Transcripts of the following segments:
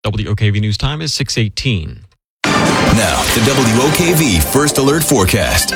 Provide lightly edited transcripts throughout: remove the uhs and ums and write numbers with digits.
WOKV News Time is 6:18. Now, the WOKV First Alert Forecast.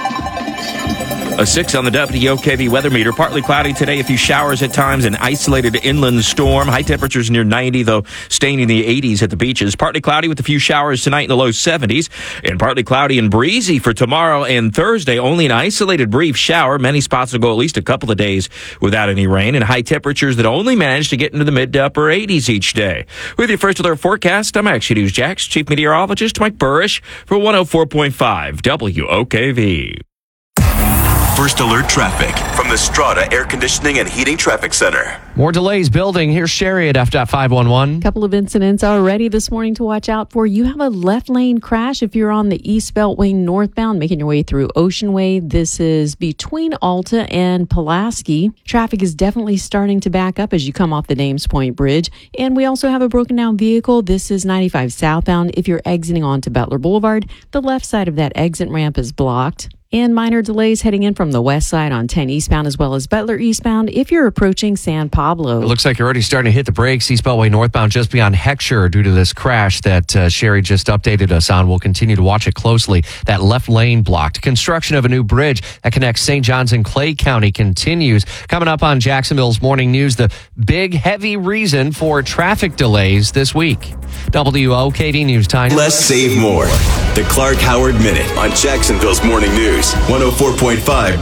A 6 on the WOKV weather meter. Partly cloudy today, a few showers at times, an isolated inland storm. High temperatures near 90, though staying in the 80s at the beaches. Partly cloudy with a few showers tonight in the low 70s. And partly cloudy and breezy for tomorrow and Thursday. Only an isolated brief shower. Many spots will go at least a couple of days without any rain. And high temperatures that only manage to get into the mid to upper 80s each day. With your First Alert Forecast, I'm Action News Jax Chief Meteorologist Mike Burrish for 104.5 WOKV. First Alert Traffic from the Strata Air Conditioning and Heating Traffic Center. More delays building. Here's Sherry at F.511. A couple of incidents already this morning to watch out for. You have a left lane crash if you're on the East Beltway northbound, making your way through Ocean Way. This is between Alta and Pulaski. Traffic is definitely starting to back up as you come off the Dames Point Bridge. And we also have a broken down vehicle. This is 95 southbound. If you're exiting onto Butler Boulevard, the left side of that exit ramp is blocked. And minor delays heading in from the west side on 10 eastbound as well as Butler eastbound if you're approaching San Pablo. It looks like you're already starting to hit the brakes. East Beltway northbound just beyond Heckscher due to this crash that Sherry just updated us on. We'll continue to watch it closely. That left lane blocked. Construction of a new bridge that connects St. Johns and Clay County continues. Coming up on Jacksonville's Morning News, the big, heavy reason for traffic delays this week. WOKV News Time. Less, save more. The Clark Howard Minute on Jacksonville's Morning News. 104.5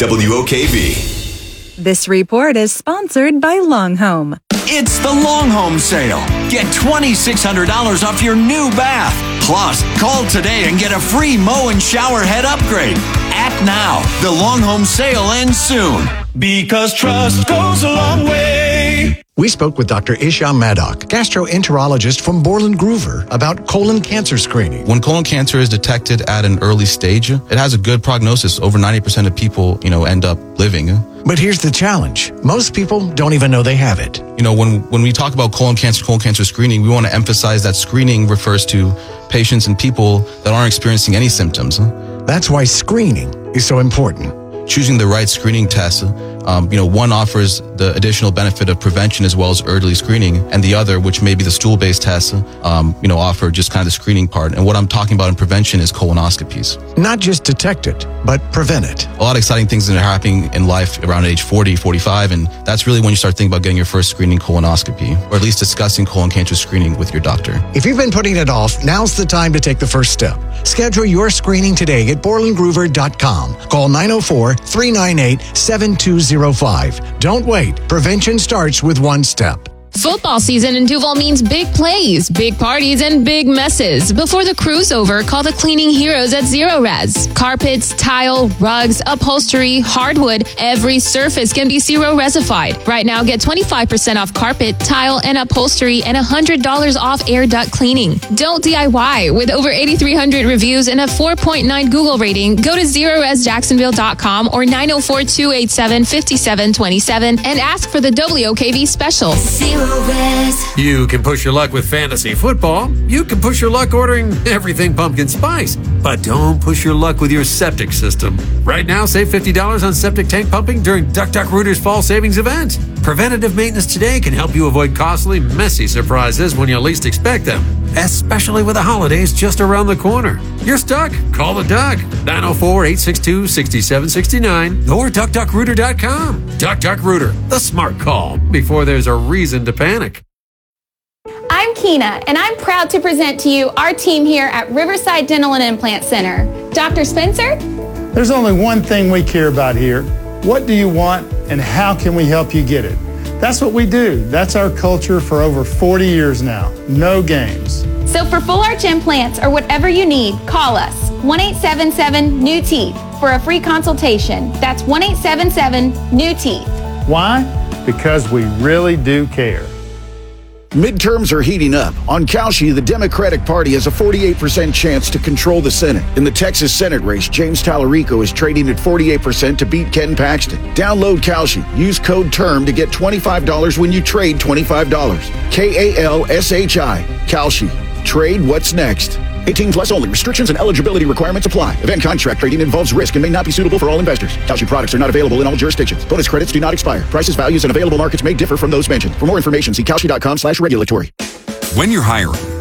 WOKV. This report is sponsored by Long Home. It's the Long Home Sale. Get $2,600 off your new bath. Plus, call today and get a free mow and shower head upgrade. Act now. The Long Home Sale ends soon. Because trust goes a long way. We spoke with Dr. Isham Maddock, gastroenterologist from Borland Groover, about colon cancer screening. When colon cancer is detected at an early stage, it has a good prognosis. Over 90% of people, end up living. But here's the challenge. Most people don't even know they have it. When we talk about colon cancer screening, we want to emphasize that screening refers to patients and people that aren't experiencing any symptoms. That's why screening is so important. Choosing the right screening test, one offers the additional benefit of prevention as well as early screening, and the other, which may be the stool-based test, offer just kind of the screening part. And what I'm talking about in prevention is colonoscopies. Not just detect it, but prevent it. A lot of exciting things that are happening in life around age 40, 45, and that's really when you start thinking about getting your first screening colonoscopy, or at least discussing colon cancer screening with your doctor. If you've been putting it off, now's the time to take the first step. Schedule your screening today at BorlandGroover.com. Call 904-398-7205. Don't wait. Prevention starts with one step. Football season in Duval means big plays, big parties, and big messes. Before the crew's over, call the cleaning heroes at Zero Res. Carpets, tile, rugs, upholstery, hardwood, every surface can be Zero Resified. Right now, get 25% off carpet, tile, and upholstery and $100 off air duct cleaning. Don't DIY. With over 8,300 reviews and a 4.9 Google rating, go to ZeroResJacksonville.com or 904-287-5727 and ask for the WOKV special. You can push your luck with fantasy football. You can push your luck ordering everything pumpkin spice. But don't push your luck with your septic system. Right now, save $50 on septic tank pumping during DuckDuckRooter's fall savings event. Preventative maintenance today can help you avoid costly, messy surprises when you least expect them, especially with the holidays just around the corner. You're stuck? Call the Duck. 904-862-6769 or DuckDuckRooter.com. DuckDuckRooter, the smart call before there's a reason to panic. I'm Keena, and I'm proud to present to you our team here at Riverside Dental and Implant Center. Dr. Spencer? There's only one thing we care about here. What do you want, and how can we help you get it? That's what we do. That's our culture for over 40 years now. No games. So for full arch implants or whatever you need, call us. 1-877-NEW-TEETH for a free consultation. That's 1-877-NEW-TEETH. Why? Because we really do care. Midterms are heating up. On Kalshi, the Democratic Party has a 48% chance to control the Senate. In the Texas Senate race, James Tallarico is trading at 48% to beat Ken Paxton. Download Kalshi. Use code TERM to get $25 when you trade $25. KALSHI. Kalshi. Trade what's next. 18 plus only. Restrictions and eligibility requirements apply. Event contract trading involves risk and may not be suitable for all investors. Kalshi products are not available in all jurisdictions. Bonus credits do not expire. Prices, values, and available markets may differ from those mentioned. For more information, see Kalshi.com/regulatory. When you're hiring,